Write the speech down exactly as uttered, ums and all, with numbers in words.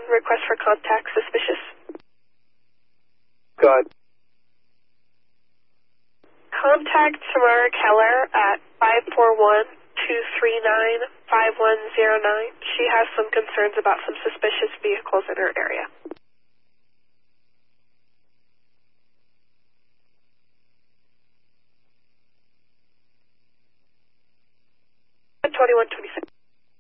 request for contact suspicious. Go ahead. Contact Samara Keller at five four one, two three nine, five one zero nine. She has some concerns about some suspicious vehicles in her area. twenty-one twenty